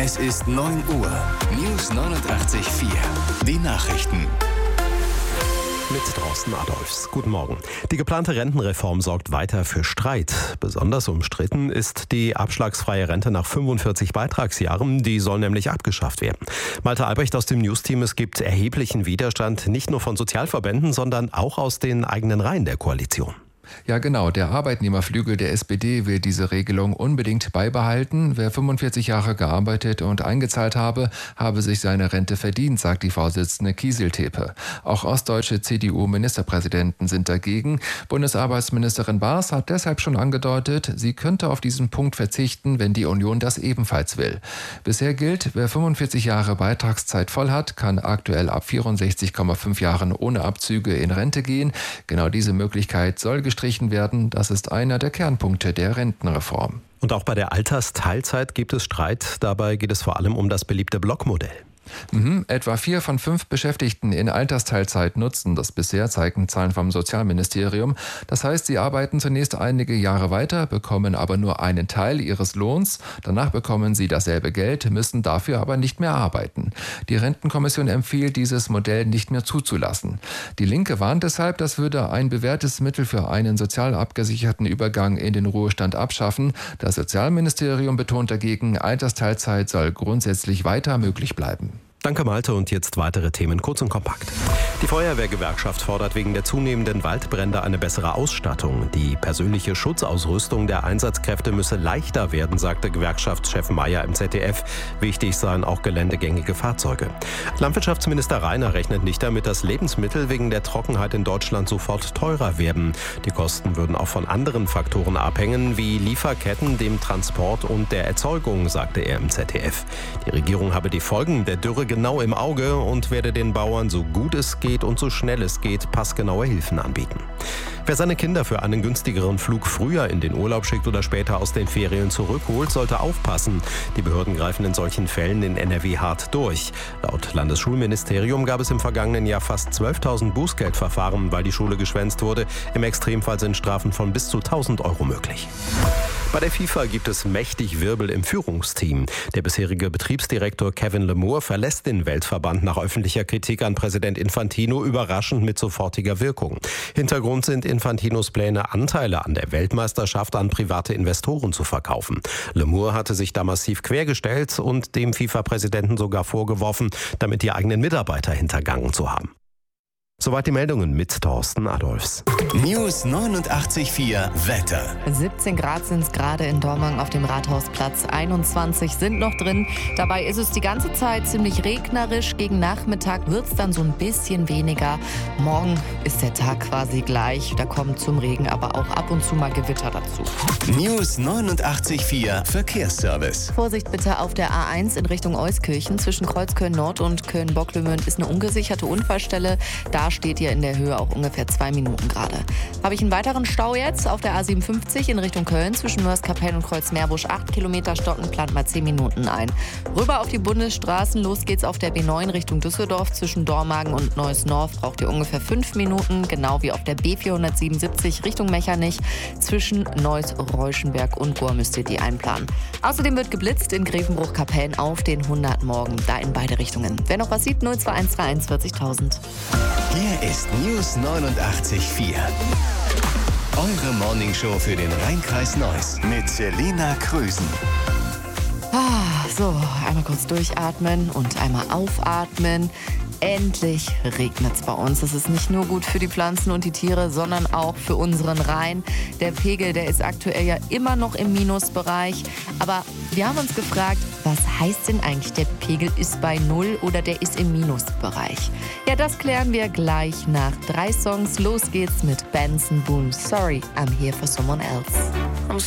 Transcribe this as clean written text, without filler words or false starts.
Es ist 9 Uhr. News 89.4. Die Nachrichten. Mit Thorsten Adolfs. Guten Morgen. Die geplante Rentenreform sorgt weiter für Streit. Besonders umstritten ist die abschlagsfreie Rente nach 45 Beitragsjahren. Die soll nämlich abgeschafft werden. Malte Albrecht aus dem News-Team: Es gibt erheblichen Widerstand, nicht nur von Sozialverbänden, sondern auch aus den eigenen Reihen der Koalition. Ja, genau. Der Arbeitnehmerflügel der SPD will diese Regelung unbedingt beibehalten. Wer 45 Jahre gearbeitet und eingezahlt habe sich seine Rente verdient, sagt die Vorsitzende Kieseltepe. Auch ostdeutsche CDU-Ministerpräsidenten sind dagegen. Bundesarbeitsministerin Baas hat deshalb schon angedeutet, sie könnte auf diesen Punkt verzichten, wenn die Union das ebenfalls will. Bisher gilt, wer 45 Jahre Beitragszeit voll hat, kann aktuell ab 64,5 Jahren ohne Abzüge in Rente gehen. Genau diese Möglichkeit soll gestrichen werden. Das ist einer der Kernpunkte der Rentenreform. Und auch bei der Altersteilzeit gibt es Streit. Dabei geht es vor allem um das beliebte Blockmodell. Etwa 4 von 5 Beschäftigten in Altersteilzeit nutzen das bisher, zeigen Zahlen vom Sozialministerium. Das heißt, sie arbeiten zunächst einige Jahre weiter, bekommen aber nur einen Teil ihres Lohns. Danach bekommen sie dasselbe Geld, müssen dafür aber nicht mehr arbeiten. Die Rentenkommission empfiehlt, dieses Modell nicht mehr zuzulassen. Die Linke warnt deshalb, das würde ein bewährtes Mittel für einen sozial abgesicherten Übergang in den Ruhestand abschaffen. Das Sozialministerium betont dagegen, Altersteilzeit soll grundsätzlich weiter möglich bleiben. Danke, Malte. Und jetzt weitere Themen kurz und kompakt. Die Feuerwehrgewerkschaft fordert wegen der zunehmenden Waldbrände eine bessere Ausstattung. Die persönliche Schutzausrüstung der Einsatzkräfte müsse leichter werden, sagte Gewerkschaftschef Mayer im ZDF. Wichtig seien auch geländegängige Fahrzeuge. Landwirtschaftsminister Rainer rechnet nicht damit, dass Lebensmittel wegen der Trockenheit in Deutschland sofort teurer werden. Die Kosten würden auch von anderen Faktoren abhängen, wie Lieferketten, dem Transport und der Erzeugung, sagte er im ZDF. Die Regierung habe die Folgen der Dürre genau im Auge und werde den Bauern so gut es geht und so schnell es geht passgenaue Hilfen anbieten. Wer seine Kinder für einen günstigeren Flug früher in den Urlaub schickt oder später aus den Ferien zurückholt, sollte aufpassen. Die Behörden greifen in solchen Fällen in NRW hart durch. Laut Landesschulministerium gab es im vergangenen Jahr fast 12.000 Bußgeldverfahren, weil die Schule geschwänzt wurde. Im Extremfall sind Strafen von bis zu 1.000 € möglich. Bei der FIFA gibt es mächtig Wirbel im Führungsteam. Der bisherige Betriebsdirektor Kevin Lemure verlässt den Weltverband nach öffentlicher Kritik an Präsident Infantino überraschend mit sofortiger Wirkung. Hintergrund sind Infantinos Pläne, Anteile an der Weltmeisterschaft an private Investoren zu verkaufen. Lemure hatte sich da massiv quergestellt und dem FIFA-Präsidenten sogar vorgeworfen, damit die eigenen Mitarbeiter hintergangen zu haben. Soweit die Meldungen mit Thorsten Adolfs. News 89.4 Wetter. 17 Grad sind es gerade in Dormagen auf dem Rathausplatz. 21 sind noch drin. Dabei ist es die ganze Zeit ziemlich regnerisch. Gegen Nachmittag wird es dann so ein bisschen weniger. Morgen ist der Tag quasi gleich. Da kommt zum Regen aber auch ab und zu mal Gewitter dazu. News 89.4 Verkehrsservice. Vorsicht bitte auf der A1 in Richtung Euskirchen. Zwischen Kreuzköln Nord und Köln-Bocklömünd ist eine ungesicherte Unfallstelle. Da steht ihr in der Höhe auch ungefähr 2 Minuten gerade. Habe ich einen weiteren Stau jetzt auf der A57 in Richtung Köln zwischen Mörs-Kapellen und Kreuzmeerbusch. 8 Kilometer stocken, plant mal 10 Minuten ein. Rüber auf die Bundesstraßen, los geht's auf der B9 Richtung Düsseldorf zwischen Dormagen und Neuss-North. Braucht ihr ungefähr 5 Minuten, genau wie auf der B477 Richtung Mechernich. Zwischen Neuss-Reuschenberg und Gohr müsst ihr die einplanen. Außerdem wird geblitzt in Grevenbruch-Kapellen auf den 100 Morgen, da in beide Richtungen. Wer noch was sieht, 02131 40.000. Hier ist News 89.4. Eure Morningshow für den Rhein-Kreis Neuss mit Selina Krüsen. So, einmal kurz durchatmen und einmal aufatmen. Endlich regnet's bei uns. Das ist nicht nur gut für die Pflanzen und die Tiere, sondern auch für unseren Rhein. Der Pegel, der ist aktuell ja immer noch im Minusbereich. Aber wir haben uns gefragt, was heißt denn eigentlich, der Pegel ist bei 0 oder der ist im Minusbereich? Ja, das klären wir gleich nach 3 Songs. Los geht's mit Benson Boone. Sorry, I'm here for someone else.